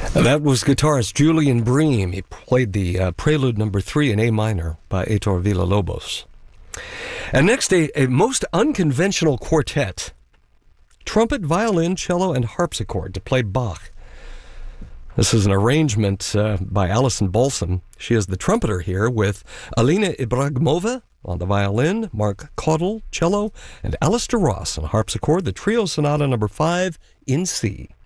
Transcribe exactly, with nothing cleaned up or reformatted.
That was guitarist Julian Bream. He played the uh, Prelude number three in A minor by Heitor Villa-Lobos. And next, a, a most unconventional quartet. Trumpet, violin, cello, and harpsichord to play Bach. This is an arrangement uh, by Alison Bolson. She is the trumpeter here with Alina Ibragimova on the violin, Mark Caudle, cello, and Alistair Ross on harpsichord, the trio sonata number five in C.